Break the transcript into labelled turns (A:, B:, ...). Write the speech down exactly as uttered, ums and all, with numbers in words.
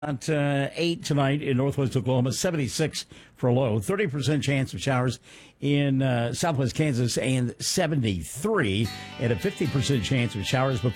A: At uh, eight tonight in northwest Oklahoma, seventy-six for a low, thirty percent chance of showers in uh, southwest Kansas, and seventy-three, and a fifty percent chance of showers.